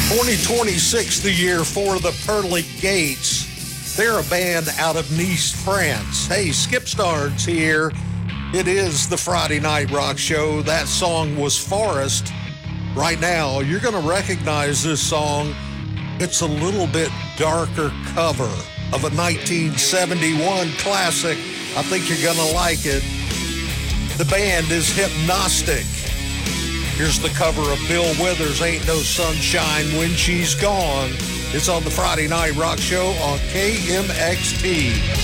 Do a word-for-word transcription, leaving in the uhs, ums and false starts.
twenty twenty-six, the year for the Pearly Gates. They're a band out of Nice, France. Hey, Skip Stards here. It is the Friday Night Rock Show. That song was Forest. Right now, you're going to recognize this song. It's a little bit darker cover of a nineteen seventy-one classic. I think you're going to like it. The band is Hypnostic. Here's the cover of Bill Withers' Ain't No Sunshine When She's Gone. It's on the Friday Night Rock Show on K M X T.